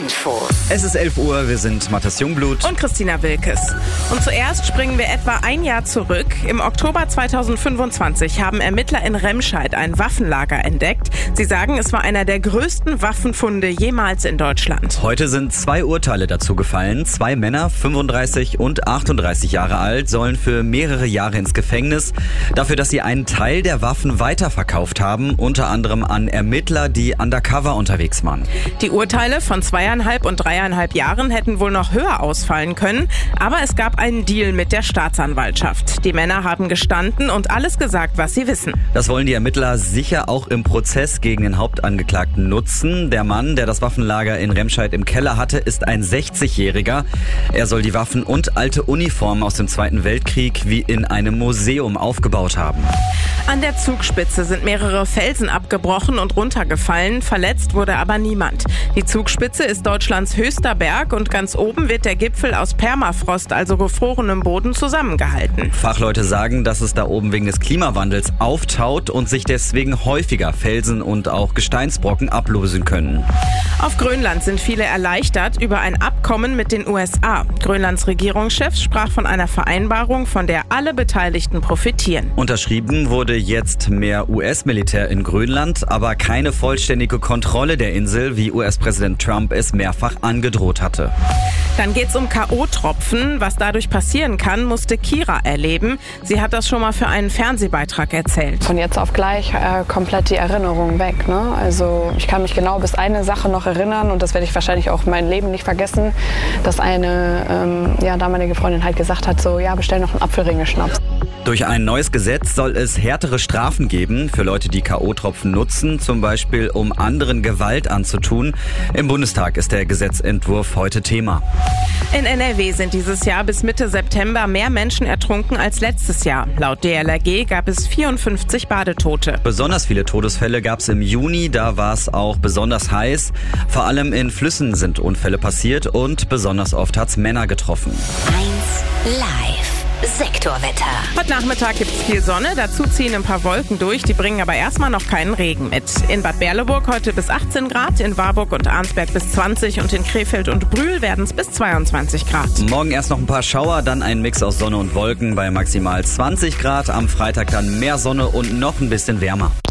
Info. Es ist 11 Uhr, wir sind Matthias Jungblut und Christina Wilkes. Und zuerst springen wir etwa ein Jahr zurück. Im Oktober 2025 haben Ermittler in Remscheid ein Waffenlager entdeckt. Sie sagen, es war einer der größten Waffenfunde jemals in Deutschland. Heute sind 2 Urteile dazu gefallen. 2 Männer, 35 und 38 Jahre alt, sollen für mehrere Jahre ins Gefängnis. Dafür, dass sie einen Teil der Waffen weiterverkauft haben, unter anderem an Ermittler, die undercover unterwegs waren. Die Urteile von 2,5 und 3,5 Jahren hätten wohl noch höher ausfallen können, aber es gab einen Deal mit der Staatsanwaltschaft. Die Männer haben gestanden und alles gesagt, was sie wissen. Das wollen die Ermittler sicher auch im Prozess gegen den Hauptangeklagten nutzen. Der Mann, der das Waffenlager in Remscheid im Keller hatte, ist ein 60-Jähriger. Er soll die Waffen und alte Uniformen aus dem Zweiten Weltkrieg wie in einem Museum aufgebaut haben. An der Zugspitze sind mehrere Felsen abgebrochen und runtergefallen. Verletzt wurde aber niemand. Die Zugspitze ist Deutschlands höchster Berg und ganz oben wird der Gipfel aus Permafrost, also gefrorenem Boden, zusammengehalten. Fachleute sagen, dass es da oben wegen des Klimawandels auftaut und sich deswegen häufiger Felsen und auch Gesteinsbrocken ablösen können. Auf Grönland sind viele erleichtert über ein Abkommen mit den USA. Grönlands Regierungschef sprach von einer Vereinbarung, von der alle Beteiligten profitieren. Unterschrieben wurde jetzt mehr US-Militär in Grönland, aber keine vollständige Kontrolle der Insel, wie US-Präsident Trump es mehrfach angedroht hatte. Dann geht's um K.O.-Tropfen. Was dadurch passieren kann, musste Kira erleben. Sie hat das schon mal für einen Fernsehbeitrag erzählt. Von jetzt auf gleich komplett die Erinnerung weg. Ne? Also ich kann mich genau bis eine Sache noch erinnern und das werde ich wahrscheinlich auch mein Leben nicht vergessen, dass eine damalige Freundin halt gesagt hat, so ja, bestell noch einen Apfelringe-Schnaps. Durch ein neues Gesetz soll es härtere Strafen geben für Leute, die K.O.-Tropfen nutzen, zum Beispiel um anderen Gewalt anzutun. Im Bundestag ist der Gesetzentwurf heute Thema. In NRW sind dieses Jahr bis Mitte September mehr Menschen ertrunken als letztes Jahr. Laut DLRG gab es 54 Badetote. Besonders viele Todesfälle gab es im Juni, da war es auch besonders heiß. Vor allem in Flüssen sind Unfälle passiert und besonders oft hat es Männer getroffen. 1 Live. Sektorwetter. Heute Nachmittag gibt es viel Sonne, dazu ziehen ein paar Wolken durch, die bringen aber erstmal noch keinen Regen mit. In Bad Berleburg heute bis 18 Grad, in Warburg und Arnsberg bis 20 und in Krefeld und Brühl werden es bis 22 Grad. Morgen erst noch ein paar Schauer, dann ein Mix aus Sonne und Wolken bei maximal 20 Grad. Am Freitag dann mehr Sonne und noch ein bisschen wärmer.